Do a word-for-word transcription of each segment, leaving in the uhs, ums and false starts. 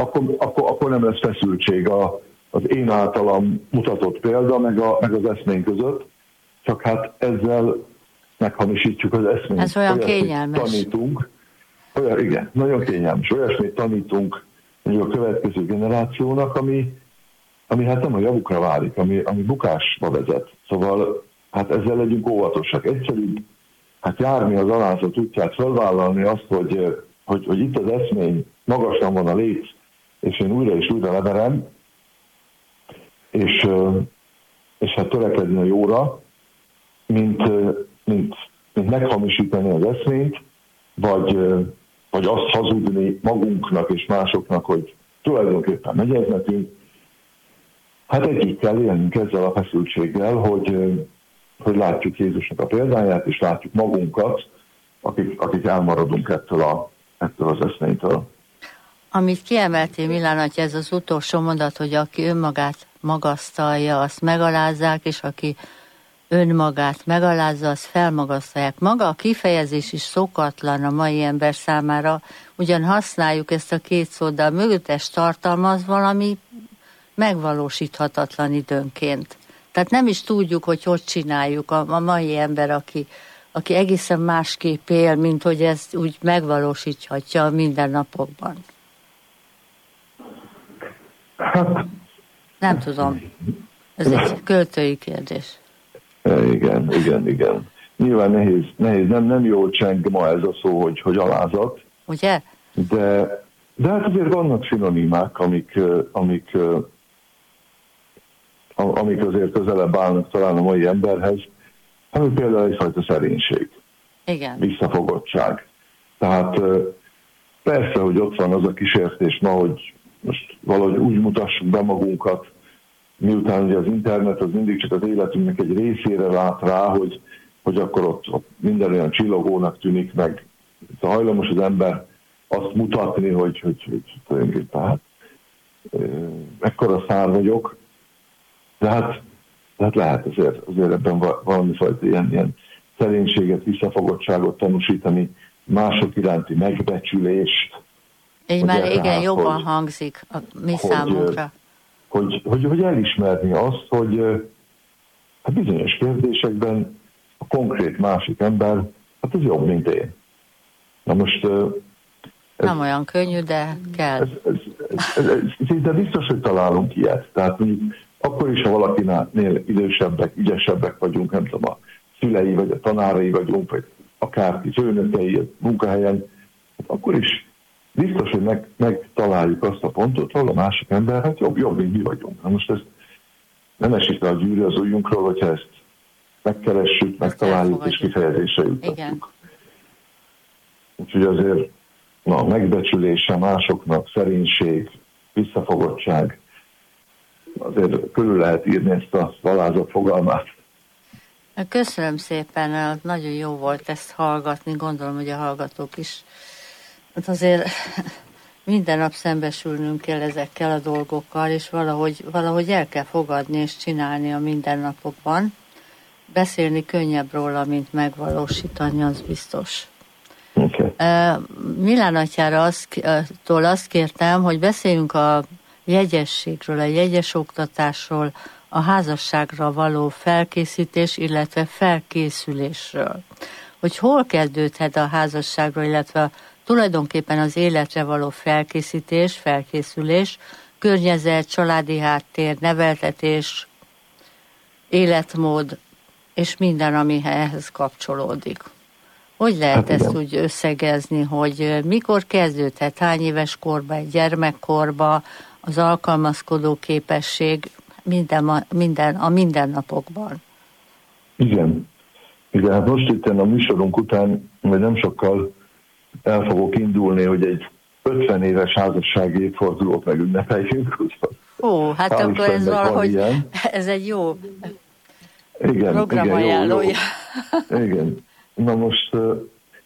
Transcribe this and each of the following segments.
akkor, akkor, akkor nem lesz feszültség a, az én általam mutatott példa, meg, a, meg az eszmény között, csak hát ezzel meghamisítjuk az eszményt. Ez olyan kényelmes. Tanítunk, olyan, igen, nagyon kényelmes. Olyasmit tanítunk a következő generációnak, ami, ami hát nem a javukra válik, ami, ami bukásba vezet. Szóval hát ezzel legyünk óvatosak. Egyszerűbb hát járni az alázat útját, felvállalni azt, hogy, hogy, hogy itt az eszmény, magasan van a léc, és én újra és újra leverem, és, és hát törekedni a jóra, mint, mint, mint meghamisítani az eszményt, vagy, vagy azt hazudni magunknak és másoknak, hogy tulajdonképpen megy ez nekünk. Hát együtt kell élnünk ezzel a feszültséggel, hogy, hogy látjuk Jézusnak a példáját, és látjuk magunkat, akik, akik elmaradunk ettől, a, ettől az eszménytől. Amit kiemeltél, Milán atya, ez az utolsó mondat, hogy aki önmagát magasztalja, azt megalázzák, és aki önmagát megalázza, azt felmagasztalják. Maga a kifejezés is szokatlan a mai ember számára, ugyan használjuk ezt a két szót, de a mögöttes tartalmaz valami megvalósíthatatlan időnként. Tehát nem is tudjuk, hogy hogy csináljuk a, a mai ember, aki, aki egészen másképp él, mint hogy ezt úgy megvalósíthatja a mindennapokban. Hát, nem tudom. Ez egy költői kérdés. Igen, igen, igen. Nyilván nehéz, nehéz nem, nem jól cseng ma ez a szó, hogy, hogy alázat. Ugye? De, de hát azért vannak szinonimák, amik, amik, amik azért közelebb állnak talán a mai emberhez, ami például egyfajta szerénység. Igen. Visszafogottság. Tehát persze, hogy ott van az a kísértés ma, hogy most valahogy úgy mutassuk be magunkat, miután ugye az internet az mindig csak az életünknek egy részére lát rá, hogy, hogy akkor ott, ott minden olyan csillogónak tűnik, meg hajlamos az ember azt mutatni, hogy, hogy, hogy tulajdonképpen hát ekkora szár vagyok, de hát, de hát lehet azért, azért ebben valami fajta ilyen, ilyen szerénységet, visszafogottságot tanúsítani, mások iránti megbecsülést. Így már igen, tehát, jobban hogy, hangzik a mi hogy, számunkra. Hogy, hogy, hogy elismerni azt, hogy hát bizonyos kérdésekben a konkrét másik ember, hát ez jobb, mint én. Na most... Ez, nem olyan könnyű, de kell. Ez, ez, ez, ez, ez, de biztos, hogy találunk ilyet. Tehát mondjuk akkor is, ha valakinél idősebbek, ügyesebbek vagyunk, nem tudom, a szülei, vagy a tanárai vagyunk, vagy akárki főnökei a munkahelyen, hát akkor is biztos, hogy meg, megtaláljuk azt a pontot, ahol a másik ember, hát jobb, jobb, mint mi vagyunk. Na most ezt nem esik le a gyűrű az ujjunkról, hogyha ezt megkeressük, megtaláljuk és kifejezésre juttatjuk. Úgyhogy azért na, megbecsülése másoknak, szerénység, visszafogottság, azért körül lehet írni ezt a alázat fogalmát. Köszönöm szépen, nagyon jó volt ezt hallgatni, gondolom, hogy a hallgatók is. Hát azért minden nap szembesülnünk kell ezekkel a dolgokkal, és valahogy, valahogy el kell fogadni és csinálni a mindennapokban. Beszélni könnyebb róla, mint megvalósítani, az biztos. Okay. Uh, Milán atyára aztól azt kértem, hogy beszéljünk a jegyességről, a jegyes oktatásról, a házasságra való felkészítés, illetve felkészülésről. Hogy hol kezdődhet a házasságról, illetve tulajdonképpen az életre való felkészítés, felkészülés, környezet, családi háttér, neveltetés, életmód, és minden, ami ehhez kapcsolódik. Hogy lehet hát ezt úgy összegezni, hogy mikor kezdődhet, hány éves korba, egy gyermekkorba, az alkalmazkodó képesség minden, minden, a mindennapokban? Igen. Igen, hát most itt a műsorunk után, vagy nem sokkal el fogok indulni, hogy egy ötven éves házassági évfordulót megünnepeljünk. Ó, hát Hál akkor ez valahogy, ez egy jó programajánlója. Igen, igen. Na most ö,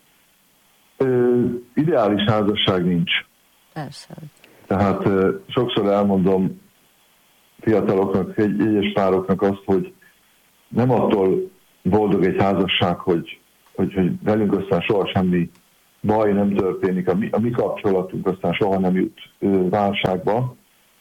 ö, ideális házasság nincs. Persze. Tehát ö, sokszor elmondom fiataloknak, egy, egyes pároknak azt, hogy nem attól boldog egy házasság, hogy, hogy, hogy velünk aztán soha semmi baj nem történik, a mi, a mi kapcsolatunk aztán soha nem jut ö, válságba,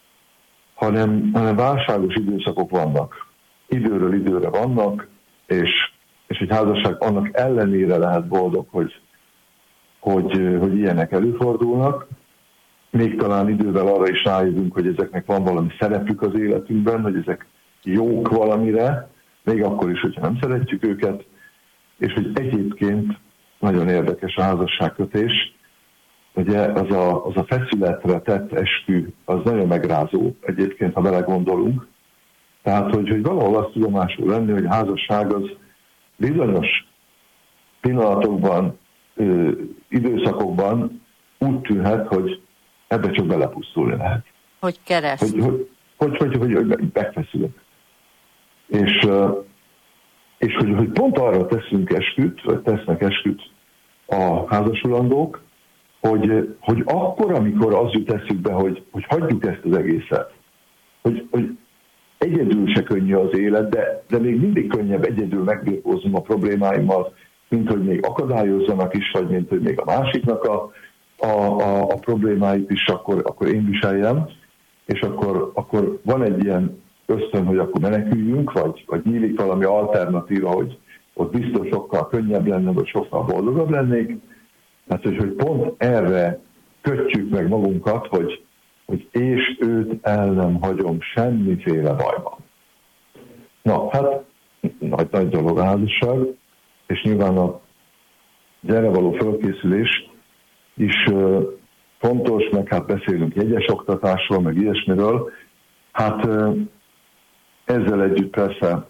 hanem, hanem válságos időszakok vannak. Időről időre vannak, és, és egy házasság annak ellenére lehet boldog, hogy, hogy, hogy ilyenek előfordulnak. Még talán idővel arra is rájövünk, hogy ezeknek van valami szerepük az életünkben, hogy ezek jók valamire, még akkor is, hogyha nem szeretjük őket, és hogy egyébként nagyon érdekes a házasságkötés. Ugye az a, az a feszületre tett eskü, az nagyon megrázó egyébként, ha belegondolunk. Tehát, hogy, hogy valahol azt tudomásul venni, hogy a házasság az bizonyos pillanatokban, ö, időszakokban úgy tűnhet, hogy ebbe csak belepusztulni lehet. Hogy kereszt. Hogy, hogy, hogy, hogy, hogy, hogy megfeszülök. És, és hogy, hogy pont arra teszünk esküt, vagy tesznek esküt a házasulandók, hogy, hogy akkor, amikor az jut eszükbe, hogy, hogy hagyjuk ezt az egészet, hogy, hogy egyedül se könnyű az élet, de, de még mindig könnyebb egyedül megbirkóznom a problémáimmal, mint hogy még akadályozzanak is, vagy mint hogy még a másiknak a, a, a, a problémáit is akkor, akkor én viseljem, és akkor, akkor van egy ilyen ösztön, hogy akkor meneküljünk, vagy, vagy nyílik valami alternatíva, hogy ott biztos sokkal könnyebb lenne, vagy sokkal boldogabb lennék. Hát, hogy, hogy pont erre kötjük meg magunkat, hogy, hogy és őt el nem hagyom semmiféle bajban. Na, hát nagy, nagy dolog a házasság, és nyilván a gyere való fölkészülés is uh, fontos, meg hát beszélünk jegyes oktatásról, meg ilyesmiről. Hát uh, ezzel együtt persze,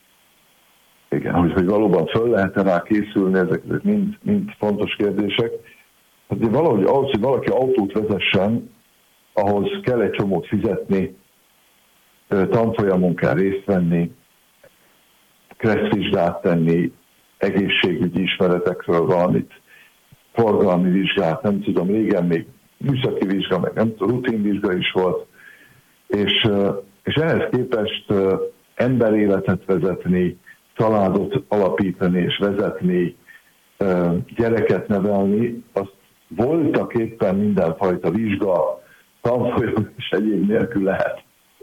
igen, hogy, hogy valóban föl lehet-e rá készülni, ezek, ezek mind, mind fontos kérdések. Hát valahogy ahhoz, hogy valaki autót vezessen, ahhoz kell egy csomót fizetni, tanfolyamon kell részt venni, kresszvizsgát tenni, egészségügyi ismeretekről valamit, forgalmi vizsgát, nem tudom, régen még műszaki vizsga, meg nem tudom, rutinvizsga is volt, és, és ehhez képest emberéletet vezetni, családot alapítani és vezetni, gyereket nevelni, azt voltak éppen mindenfajta vizsga, tanfolyam és egyéb nélkül lehet.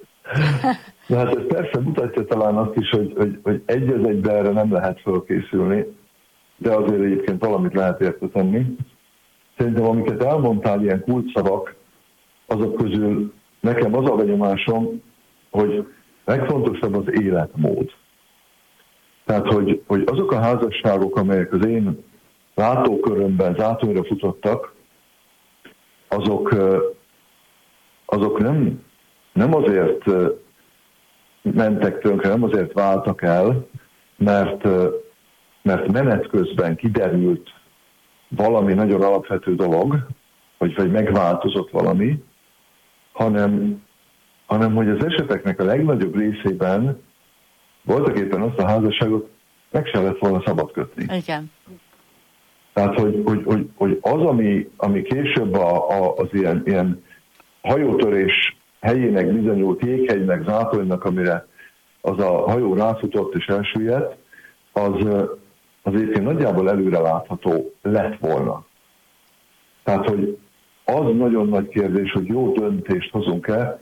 De hát ez persze mutatja talán azt is, hogy, hogy, hogy egy az egybe erre nem lehet fölkészülni, de azért egyébként valamit lehet érte tenni. Szerintem amiket elmondtál, ilyen kulcsszavak, azok közül nekem az a benyomásom, hogy legfontosabb az életmód. Tehát, hogy, hogy azok a házasságok, amelyek az én látókörömben zátonyra futottak, azok, azok nem, nem azért mentek tönkre, nem azért váltak el, mert, mert menet közben kiderült valami nagyon alapvető dolog, vagy, vagy megváltozott valami, hanem, hanem hogy az eseteknek a legnagyobb részében voltak éppen azt a házasságot meg se lett volna szabad kötni. Igen. Tehát, hogy, hogy, hogy, hogy az, ami, ami később a, a, az ilyen, ilyen hajótörés helyének bizonyult jéghegynek, zátonynak, amire az a hajó ráfutott és elsüllyedt, az, az egyébként nagyjából előre látható lett volna. Tehát, hogy az nagyon nagy kérdés, hogy jó döntést hozunk-e.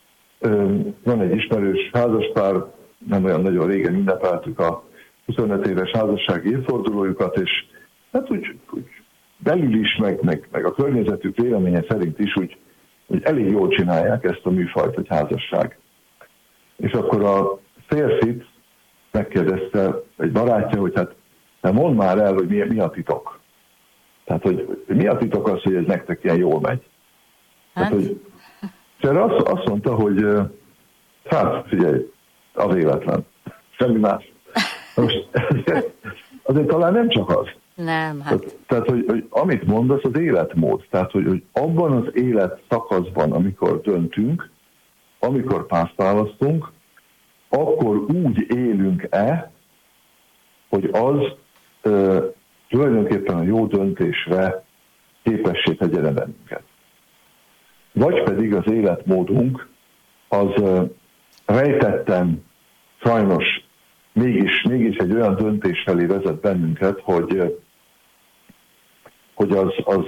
Van egy ismerős házaspár, nem olyan nagyon régen ünnepeltük a huszonöt éves házassági évfordulójukat, és hát úgy, úgy belül is, meg, meg, meg a környezetük véleménye szerint is úgy, úgy elég jól csinálják ezt a műfajt, egy házasság. És akkor a férfit megkérdezte egy barátja, hogy hát mondd már el, hogy mi, mi a titok. Tehát, hogy mi a titok az, hogy ez nektek ilyen jól megy. Hát? Tehát, hogy, és erre azt, azt mondta, hogy hát figyelj, az életlen. Semmi más. Most azért, azért talán nem csak az. Nem, hát. Tehát, tehát hogy, hogy amit mondasz, az életmód. Tehát, hogy, hogy abban az élet szakaszban, amikor döntünk, amikor párt választunk, akkor úgy élünk-e, hogy az ö, tulajdonképpen a jó döntésre képessé tegye bennünket. Vagy pedig az életmódunk az ö, rejtetten sajnos mégis, mégis egy olyan döntés felé vezet bennünket, hogy, hogy hogy az, az,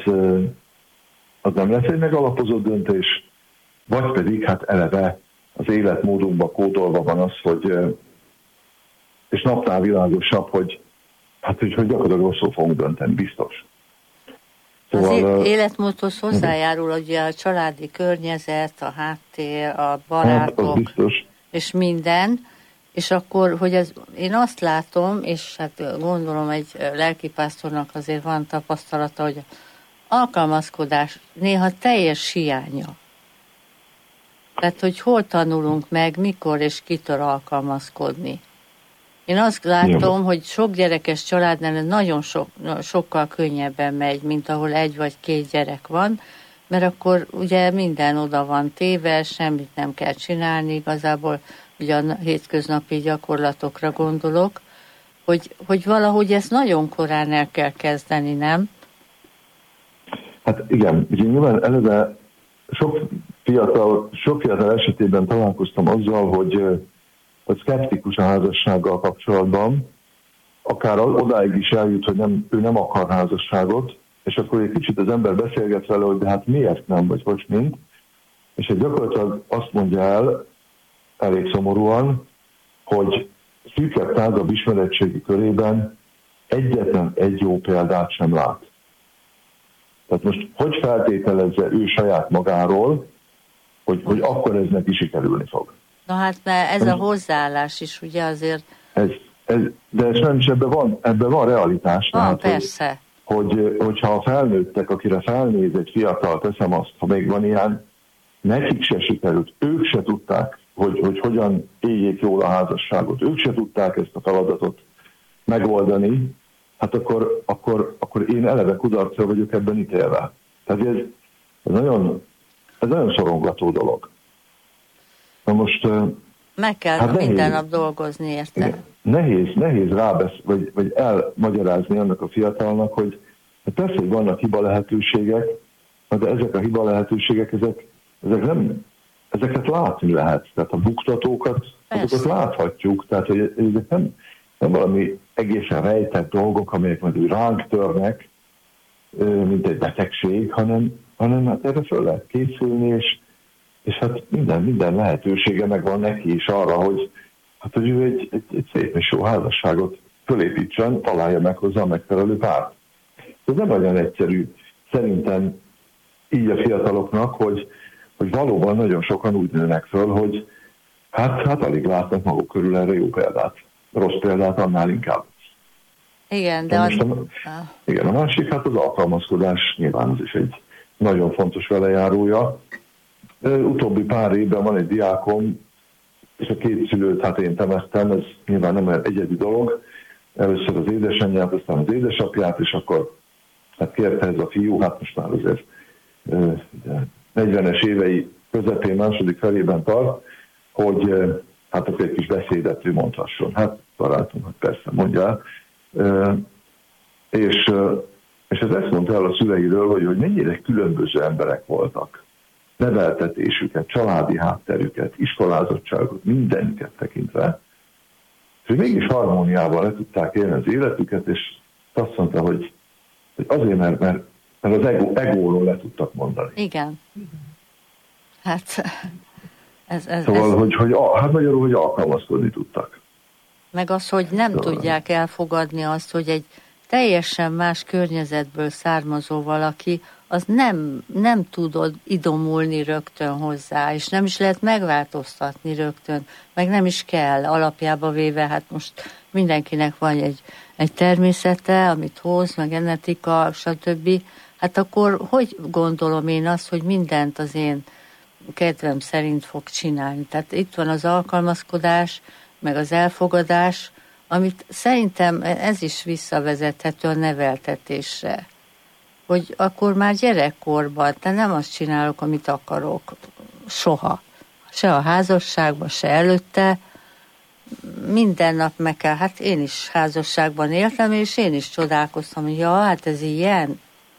az nem lesz egy megalapozott döntés, vagy pedig hát eleve az életmódunkban kódolva van az, hogy és napnál világosabb, hogy hát hogy, hogy gyakorlatilag rosszul fogunk dönteni, biztos. Szóval, az életmódhoz hozzájárul ugye a családi környezet, a háttér, a barátok, hát és minden, és akkor, hogy ez, én azt látom, és hát gondolom egy lelkipásztornak azért van tapasztalata, hogy alkalmazkodás néha teljes hiánya. Tehát, hogy hol tanulunk meg, mikor és kitől alkalmazkodni. Én azt látom, hogy sok gyerekes családnál nagyon sok, sokkal könnyebben megy, mint ahol egy vagy két gyerek van, mert akkor ugye minden oda van téve, semmit nem kell csinálni, igazából ugye a hétköznapi gyakorlatokra gondolok, hogy, hogy valahogy ezt nagyon korán el kell kezdeni, nem? Hát igen, ugye nyilván eleve sok fiatal, sok fiatal esetében találkoztam azzal, hogy hogy szkeptikus a házassággal kapcsolatban, akár odáig is eljut, hogy nem, ő nem akar házasságot, és akkor egy kicsit az ember beszélget vele, hogy de hát miért nem, vagy hogy mint, és egy gyakorlatilag azt mondja el, elég szomorúan, hogy szűkebb, tágabb ismeretségi körében egyetlen egy jó példát sem lát. Tehát most hogy feltételezze ő saját magáról, hogy, hogy akkor ez neki sikerülni fog. Na hát, mert ez a hozzáállás is ugye azért... Ez, ez, de ez nem is ebben van, ebben van realitás. Van, tehát, persze. Hogy, hogy, hogyha a felnőttek, akire felnéz egy fiatal, teszem azt, ha még van ilyen, nekik se sikerült, ők se tudták, hogy, hogy hogyan éljék jól a házasságot, ők se tudták ezt a feladatot megoldani, hát akkor, akkor, akkor én eleve kudarcra vagyok ebben ítélve. Tehát ez, ez, nagyon, ez nagyon szorongató dolog. Na most... Meg kell hát minden nehéz, nap dolgozni érte. Igen, nehéz, nehéz rábesz, vagy, vagy elmagyarázni annak a fiatalnak, hogy persze, hogy vannak hiba lehetőségek, de ezek a hiba lehetőségek, ezek, ezek nem, ezeket látni lehet. Tehát a buktatókat, azokat láthatjuk. Tehát, hogy ezek nem, nem valami egészen rejtett dolgok, amelyek majd ránk törnek, mint egy betegség, hanem, hanem hát erre föl lehet készülni, és és hát minden, minden lehetősége megvan neki is arra, hogy, hát, hogy ő egy, egy, egy szép és jó házasságot fölépítsen, találja meg hozzá a megfelelő párt. Ez nem olyan egyszerű szerintem így a fiataloknak, hogy, hogy valóban nagyon sokan úgy nőnek föl, hogy hát, hát alig látnak maguk körül erre jó példát. Rossz példát annál inkább. Igen, de az... A, igen, a másik, hát az alkalmazkodás nyilván az is egy nagyon fontos velejárója. Utóbbi pár évben van egy diákom, és a két szülőt hát én temettem, ez nyilván nem egy egyedi dolog. Először az édesanyját, aztán az édesapját, és akkor hát kérte ez a fiú, hát most már azért negyvenes évei közepén, második felében tart, hogy hát akkor egy kis beszédet ő mondhasson. Hát barátom, hát persze, mondja. És, és ez ezt mondta el a szüleiről, hogy, hogy mennyire különböző emberek voltak. Neveltetésüket, családi hátterüket, iskolázottságot, mindenüket tekintve, és hogy mégis harmóniával le tudták élni az életüket, és azt mondta, hogy, hogy azért, mert, mert, mert az ego, egóról le tudtak mondani. Igen. Hát ez... ez szóval, ez... hogy, hogy hát magyarul, hogy alkalmazkodni tudtak. Meg az, hogy nem szóval... tudják elfogadni azt, hogy egy teljesen más környezetből származó valaki, az nem, nem tudod idomulni rögtön hozzá, és nem is lehet megváltoztatni rögtön, meg nem is kell alapjába véve, hát most mindenkinek van egy, egy természete, amit hoz, meg genetika, stb. Hát akkor hogy gondolom én azt, hogy mindent az én kedvem szerint fog csinálni? Tehát itt van az alkalmazkodás, meg az elfogadás, amit szerintem ez is visszavezethető a neveltetésre. Hogy akkor már gyerekkorban, te nem azt csinálok, amit akarok, soha. Se a házasságban, se előtte. Minden nap meg kell, hát én is házasságban éltem, és én is csodálkoztam, hogy ja, hát ez ilyen.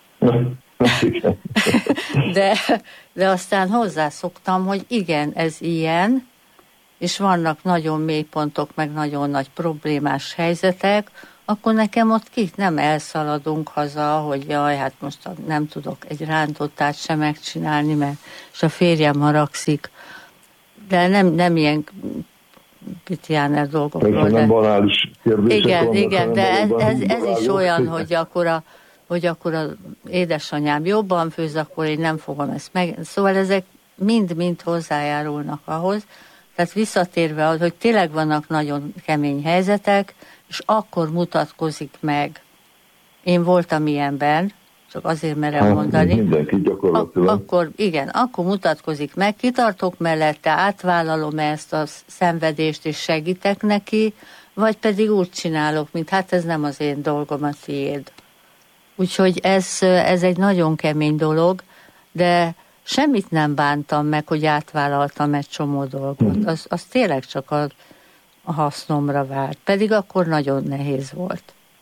de, de aztán hozzászoktam, hogy igen, ez ilyen, és vannak nagyon mély pontok, meg nagyon nagy problémás helyzetek, akkor nekem ott kik nem elszaladunk haza, hogy jaj, hát most nem tudok egy rántottát sem megcsinálni, mert és a férjem haragszik. De nem, nem ilyen Pitjáner dolgokról. Persze nem banális kérdések igen, vannak, igen, de ez, ez, ez is olyan, szépen. hogy akkor a hogy akkor az édesanyám jobban főz, akkor én nem fogom ezt meg. Szóval ezek mind-mind hozzájárulnak ahhoz. Tehát visszatérve az, hogy tényleg vannak nagyon kemény helyzetek, és akkor mutatkozik meg. Én voltam ilyenben, csak azért merem hát, mondani. Mindenki gyakorlatilag. Ak- akkor, igen, akkor mutatkozik meg, kitartok mellette, átvállalom ezt a szenvedést, és segítek neki, vagy pedig úgy csinálok, mint hát ez nem az én dolgom, a tiéd. Úgyhogy ez, ez egy nagyon kemény dolog, de semmit nem bántam meg, hogy átvállaltam egy csomó dolgot. Az, az tényleg csak a, a hasznomra vált. Pedig akkor nagyon nehéz volt.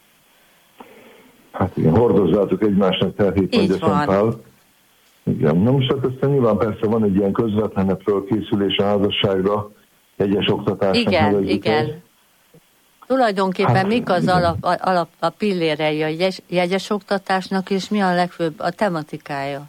Hát igen, hordozzátok egymásnak terhét, így van. Igen. Na most hát aztán nyilván persze van egy ilyen közvetlenebb fölkészülés a házasságra, egyes oktatásnak. Igen, igen. El. Tulajdonképpen hát, mik az alap, alap, a pillérei a jegy, jegyes oktatásnak, és mi a legfőbb a tematikája?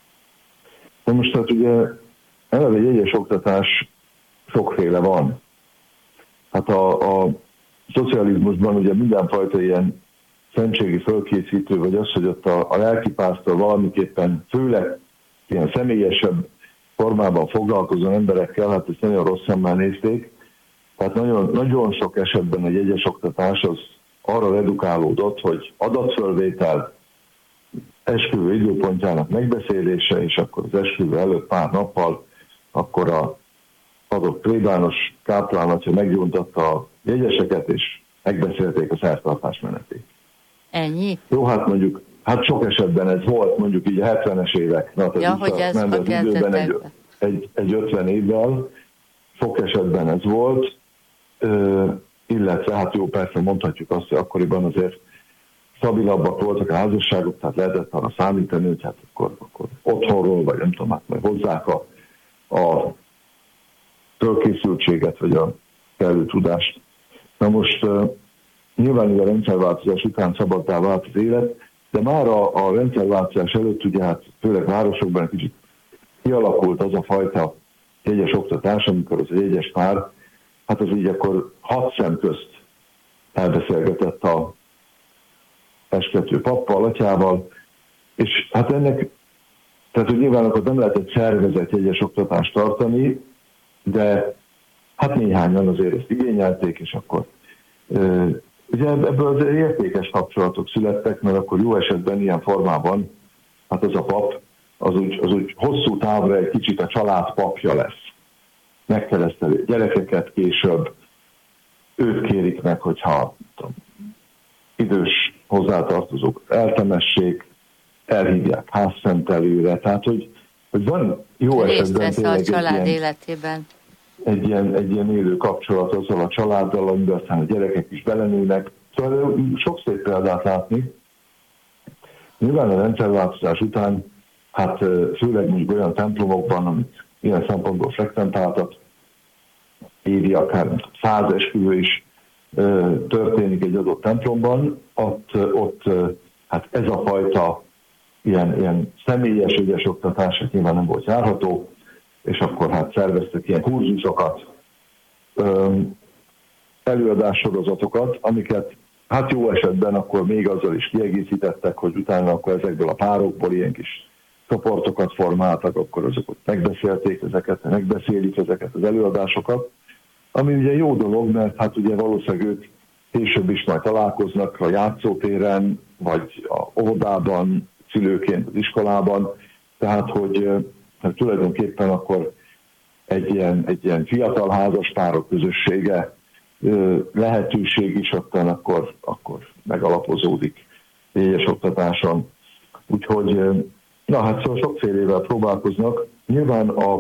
Na most hát ugye eleve jegyes oktatás sokféle van. Hát a, a szocializmusban ugye mindenfajta ilyen szentségi fölkészítő, vagy az, hogy ott a, a lelkipásztor valamiképpen főleg ilyen személyesebb formában foglalkozó emberekkel, hát ezt nagyon rossz szemmel nézték. Tehát nagyon, nagyon sok esetben a jegyes oktatás az arra redukálódott, hogy adatfölvétel, esküvő időpontjának megbeszélése, és akkor az esküvő előtt pár nappal, akkor a adott plébános káplán, hogyha meggyóntatta a jegyeseket, és megbeszélték a szertartás menetét. Ennyi? Jó, hát mondjuk, hát sok esetben ez volt, mondjuk így a hetvenes évek. Na, ja, hogy ez a időben egy, egy, egy ötven évvel, sok esetben ez volt, ö, illetve, hát jó, persze mondhatjuk azt, hogy akkoriban azért stabilabbak voltak a házasságok, tehát lehetett arra számítani, hogy hát akkor, akkor otthonról, vagy nem tudom, hát majd hozzák a, a fölkészültséget, vagy a kellő tudást. Na most uh, nyilván a rendszerváltozás után szabaddá vált az élet, de már a, a rendszerváltozás előtt ugye hát főleg városokban kicsit kialakult az a fajta jegyes oktatás, amikor az a jegyes pár, hát az így akkor hat szem közt elbeszélgetett a eskető pappal, atyával, és hát ennek, tehát hogy nyilván akkor nem lehetett szervezett jegyes oktatást tartani, de hát néhányan azért ezt igényelték, és akkor e, ugye ebből az értékes kapcsolatok születtek, mert akkor jó esetben ilyen formában, hát az a pap, az úgy, az úgy hosszú távra egy kicsit a család papja lesz. Megkeresztelő gyerekeket később, őt kérik meg, hogyha tudom, idős hozzátartozók eltemessék, elhívják házszentelőre, tehát hogy, hogy van jó esetben tényleg a család egy ilyen, életében. Egy ilyen, egy ilyen élő kapcsolat azzal a családdal, amiben aztán a gyerekek is belenőnek. Szóval sok szép példát látni. Nyilván a rendszerváltozás után, hát főleg mondjuk olyan templomokban, amit ilyen szempontból frekventáltak, évi akár száz esküvő is történik egy adott templomban, ott, ott hát ez a fajta ilyen, ilyen személyes ügyes oktatás nyilván nem volt járható, és akkor hát szerveztek ilyen kurzusokat, előadássorozatokat, amiket hát jó esetben akkor még azzal is kiegészítettek, hogy utána akkor ezekből a párokból ilyen kis csoportokat formáltak, akkor azokat megbeszélték ezeket, megbeszélik ezeket az előadásokat, ami ugye jó dolog, mert hát ugye valószínűleg ők később is majd találkoznak a játszótéren, vagy a óvodában, szülőként az iskolában, tehát hogy hát tulajdonképpen akkor egy ilyen, egy ilyen fiatal házaspárok közössége lehetőség is ottan akkor, akkor megalapozódik jegyes oktatáson. Úgyhogy na hát szóval sokfélével próbálkoznak. Nyilván a,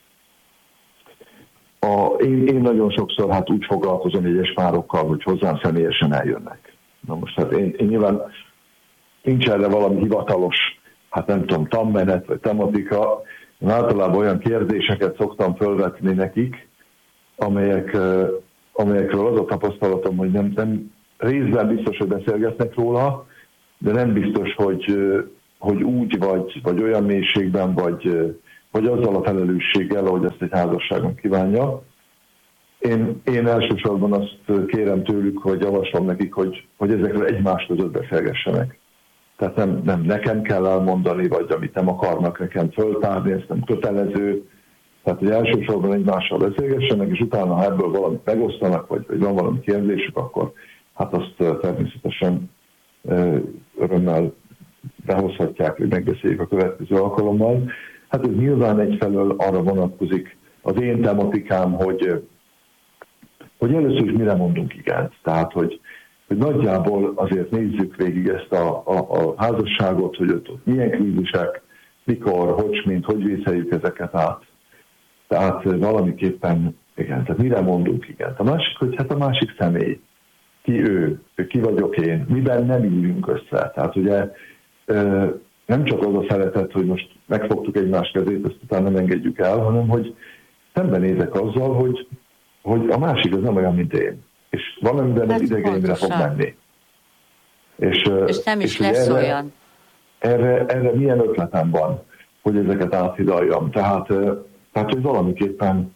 a, én, én nagyon sokszor hát úgy foglalkozom jegyes párokkal, hogy hozzám személyesen eljönnek. Na most hát én, én nyilván nincs erre valami hivatalos, hát nem tudom, tanmenet vagy tematika. Én általában olyan kérdéseket szoktam fölvetni nekik, amelyek, amelyekről az a tapasztalatom, hogy nem, nem részben biztos, hogy beszélgetnek róla, de nem biztos, hogy, hogy úgy, vagy, vagy olyan mélységben, vagy, vagy azzal a felelősséggel, ahogy ezt egy házasságon kívánja. Én, én elsősorban azt kérem tőlük, hogy javaslom nekik, hogy, hogy ezekről egymás között beszélgessenek. Tehát nem, nem nekem kell elmondani, vagy amit nem akarnak nekem föltárni, ez nem kötelező. Tehát, hogy elsősorban egymással beszélgessenek, és utána, ha ebből valamit megosztanak, vagy, vagy van valami kérdésük, akkor hát azt természetesen örömmel behozhatják, hogy megbeszéljük a következő alkalommal. Hát ez nyilván egyfelől arra vonatkozik az én tematikám, hogy, hogy először is mire mondunk igent. Tehát, hogy, hogy nagyjából azért nézzük végig ezt a, a, a házasságot, hogy ott, ott milyen krízisek, mikor, hogy, mint, hogy vészeljük ezeket át. Tehát valamiképpen, igen, tehát mire mondunk igent. A másik, hogy hát a másik személy, ki ő, ki vagyok én, miben nem illünk össze. Tehát ugye nem csak az a szeretet, hogy most megfogtuk egymás kezét, ezt utána nem engedjük el, hanem hogy szembenézek azzal, hogy, hogy a másik az nem olyan, mint én. És valamiben az idegeimre fog menni. És, és nem is és lesz erre, olyan. Erre, erre milyen ötletem van, hogy ezeket áthidaljam. Tehát, tehát hogy valamiképpen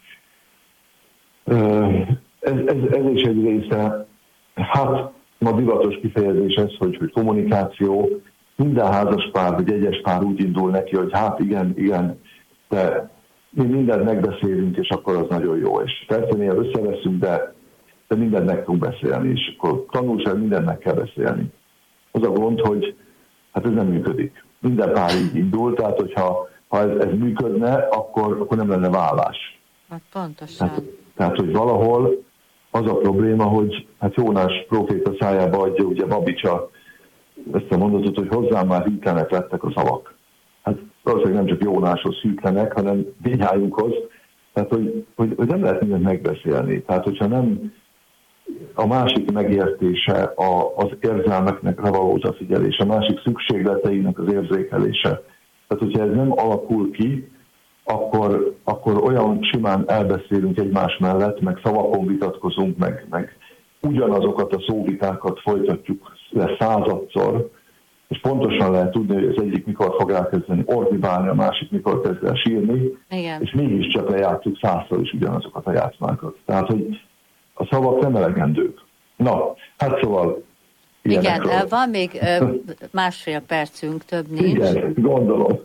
ez, ez, ez is egy része, hát ma divatos kifejezés ez, hogy, hogy kommunikáció. Minden házas pár, vagy egyes pár úgy indul neki, hogy hát igen, igen, de mi mindent megbeszélünk, és akkor az nagyon jó. És persze néha összeveszünk, de, de mindent meg tudunk beszélni, és akkor tanulság, mindent meg kell beszélni. Az a gond, hogy hát ez nem működik. Minden pár így indul, tehát hogyha ha ez, ez működne, akkor, akkor nem lenne vállás. Hát pontosan. Tehát, tehát, hogy valahol az a probléma, hogy hát Jónás próféta szájába adja ugye Babicsa ezt a mondatot, hogy hozzám már hűtlenek lettek a szavak. Hát valószínűleg nem csak Jónáshoz hűtlenek, hanem mindnyájunkhoz. Tehát, hogy, hogy, hogy nem lehet mindent megbeszélni. Tehát, hogyha nem a másik megértése, a, az érzelmeknek való odafigyelés, a másik szükségleteinek az érzékelése. Tehát, hogyha ez nem alakul ki, akkor, akkor olyan simán elbeszélünk egymás mellett, meg szavakon vitatkozunk, meg, meg ugyanazokat a szóvitákat folytatjuk le századszor, és pontosan lehet tudni, hogy az egyik mikor fog elkezdeni ordibálni, a másik mikor kezd el sírni, igen. És mégiscsak lejátszuk százszor is ugyanazokat a játszmákat. Tehát, hogy a szavak nem elegendők. Na, hát szóval ilyenekről. Igen, van még másfél percünk, több nincs. Igen, gondolom.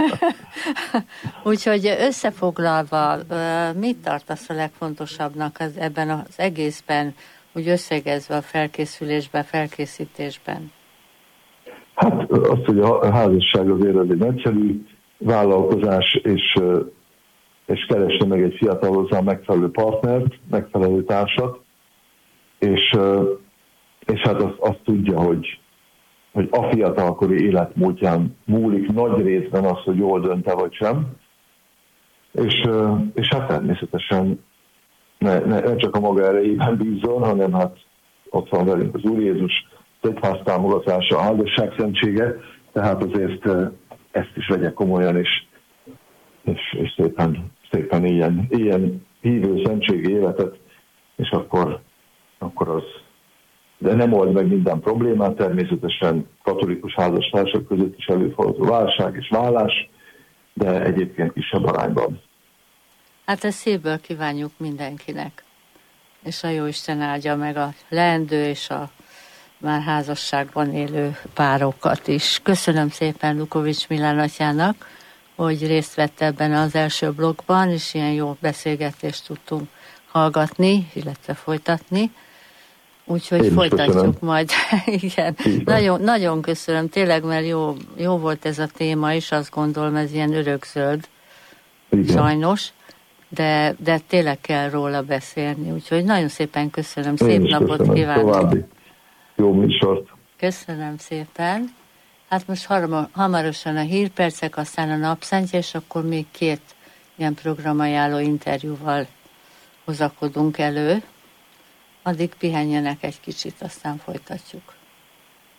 Úgyhogy összefoglalva, mit tartasz a legfontosabbnak az, ebben az egészben, úgy összegezve a felkészülésben, felkészítésben? Hát azt, hogy a házasság azért egy nagyszerű vállalkozás, és, és keresse meg egy fiatal hozzá megfelelő partnert, megfelelő társat, és, és hát azt, azt tudja, hogy, hogy a fiatalkori életmódján múlik nagy részben az, hogy jól dönt-e vagy sem, és, és hát természetesen ne, ne, ne csak a maga erejében bízzon, hanem hát ott van velünk az Úr Jézus, az egyház támogatása, a házasság szentsége, tehát azért ezt is vegye komolyan, és, és, és szépen, szépen éljen, éljen hívő szentségi életet, és akkor, akkor az, de nem old meg minden problémát, természetesen katolikus házastársak között is előfordul válság és vállás, de egyébként kisebb arányban. Hát ezt szívből kívánjuk mindenkinek, és a Jóisten áldja meg a leendő és a már házasságban élő párokat is. Köszönöm szépen Lukovics Milán atyának, hogy részt vett ebben az első blogban, és ilyen jó beszélgetést tudtunk hallgatni, illetve folytatni. Úgyhogy folytatjuk köszönöm. Majd. Igen. Nagyon, nagyon köszönöm, tényleg, mert jó, jó volt ez a téma is, azt gondolom, ez ilyen örökzöld, igen. Sajnos, de, de tényleg kell róla beszélni. Úgyhogy nagyon szépen köszönöm, szép napot köszönöm. Kívánok. További. Jó műsort. Köszönöm szépen. Hát most hamarosan a hírpercek, aztán a napszentje, és akkor még két ilyen programajánló interjúval hozakodunk elő. Addig pihenjenek egy kicsit, aztán folytatjuk.